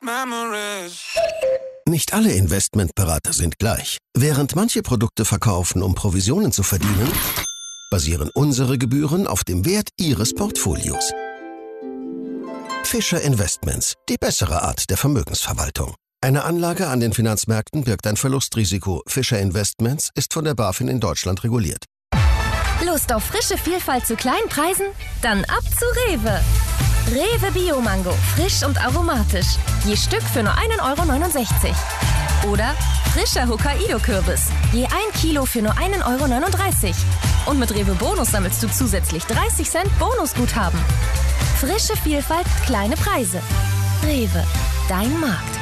Nicht alle Investmentberater sind gleich. Während manche Produkte verkaufen, um Provisionen zu verdienen, basieren unsere Gebühren auf dem Wert Ihres Portfolios. Fischer Investments, die bessere Art der Vermögensverwaltung. Eine Anlage an den Finanzmärkten birgt ein Verlustrisiko. Fischer Investments ist von der BaFin in Deutschland reguliert. Lust auf frische Vielfalt zu kleinen Preisen? Dann ab zu Rewe. Rewe Bio-Mango, frisch und aromatisch. Je Stück für nur 1,69 €. Oder frischer Hokkaido-Kürbis, je 1 Kilo für nur 1,39 €. Und mit Rewe Bonus sammelst du zusätzlich 30 Cent Bonusguthaben. Frische Vielfalt, kleine Preise. Rewe, dein Markt.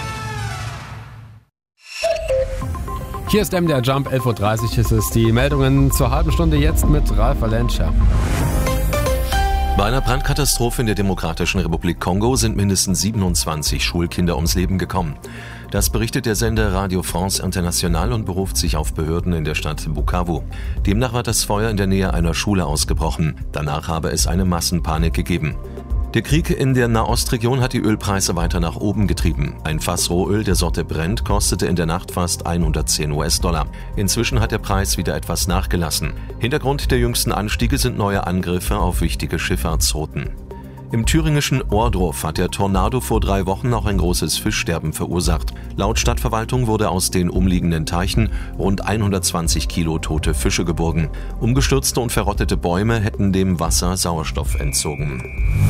Hier ist MDR Jump, 11.30 Uhr ist es. Die Meldungen zur halben Stunde jetzt mit Ralf Valenscher. Bei einer Brandkatastrophe in der Demokratischen Republik Kongo sind mindestens 27 Schulkinder ums Leben gekommen. Das berichtet der Sender Radio France International und beruft sich auf Behörden in der Stadt Bukavu. Demnach war das Feuer in der Nähe einer Schule ausgebrochen. Danach habe es eine Massenpanik gegeben. Der Krieg in der Nahostregion hat die Ölpreise weiter nach oben getrieben. Ein Fass Rohöl der Sorte Brent kostete in der Nacht fast 110 US-Dollar. Inzwischen hat der Preis wieder etwas nachgelassen. Hintergrund der jüngsten Anstiege sind neue Angriffe auf wichtige Schifffahrtsrouten. Im thüringischen Ohrdruf hat der Tornado vor 3 Wochen auch ein großes Fischsterben verursacht. Laut Stadtverwaltung wurde aus den umliegenden Teichen rund 120 Kilo tote Fische geborgen. Umgestürzte und verrottete Bäume hätten dem Wasser Sauerstoff entzogen.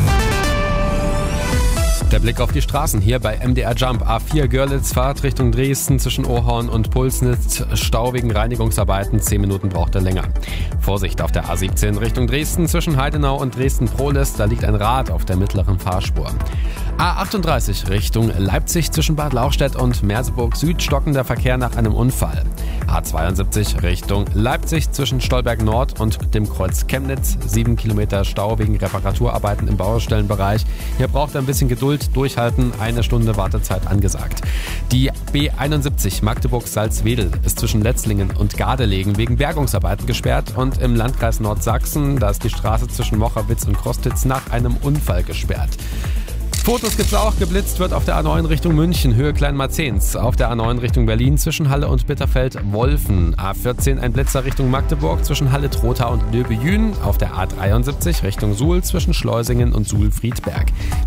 Der Blick auf die Straßen hier bei MDR Jump. A4 Görlitz, Fahrt Richtung Dresden zwischen Ohorn und Pulsnitz. Stau wegen Reinigungsarbeiten, 10 Minuten braucht er länger. Vorsicht auf der A17 Richtung Dresden zwischen Heidenau und Dresden-Prohlis. Da liegt ein Rad auf der mittleren Fahrspur. A38 Richtung Leipzig zwischen Bad Lauchstädt und Merseburg Süd stockender Verkehr nach einem Unfall. A72 Richtung Leipzig zwischen Stolberg Nord und dem Kreuz Chemnitz. 7 Kilometer Stau wegen Reparaturarbeiten im Baustellenbereich. Hier braucht er ein bisschen Geduld, durchhalten, 1 Stunde Wartezeit angesagt. Die B71 Magdeburg-Salzwedel ist zwischen Letzlingen und Gardelegen wegen Bergungsarbeiten gesperrt und im Landkreis Nordsachsen, da ist die Straße zwischen Mocherwitz und Kostitz nach einem Unfall gesperrt. Fotos gibt's auch. Geblitzt wird auf der A9 Richtung München, Höhe Kleinmarzens. Auf der A9 Richtung Berlin zwischen Halle und Bitterfeld-Wolfen. A14 ein Blitzer Richtung Magdeburg zwischen Halle-Trotha und Löbejün. Auf der A73 Richtung Suhl zwischen Schleusingen und Suhl-Friedberg.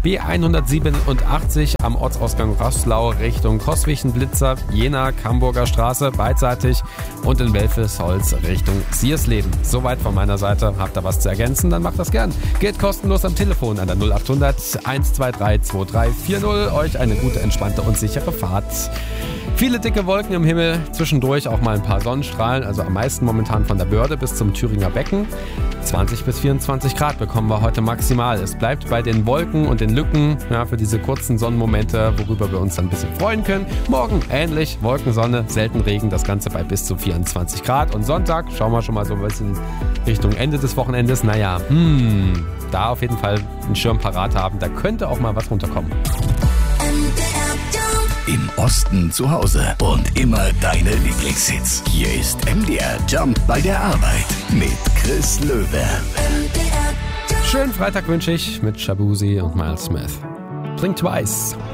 B187 am Ortsausgang Roßlau Richtung Koswichen Blitzer, Jena, Hamburger Straße beidseitig und in Welfelsholz Richtung Siersleben. Soweit von meiner Seite. Habt ihr was zu ergänzen, dann macht das gern. Geht kostenlos am Telefon an der 0800 123 2340. Euch eine gute, entspannte und sichere Fahrt. Viele dicke Wolken im Himmel, zwischendurch auch mal ein paar Sonnenstrahlen, also am meisten momentan von der Börde bis zum Thüringer Becken. 20 bis 24 Grad bekommen wir heute maximal. Es bleibt bei den Wolken und den Lücken, ja, für diese kurzen Sonnenmomente, worüber wir uns dann ein bisschen freuen können. Morgen ähnlich, Wolken, Sonne, selten Regen, das Ganze bei bis zu 24 Grad. Und Sonntag schauen wir schon mal so ein bisschen Richtung Ende des Wochenendes. Naja, da auf jeden Fall einen Schirm parat haben, da könnte auch mal was runterkommen. Im Osten zu Hause und immer deine Lieblingshits. Hier ist MDR Jump bei der Arbeit mit Chris Löwe. Schönen Freitag wünsche ich mit Shabuzi und Miles Smith. Think Twice.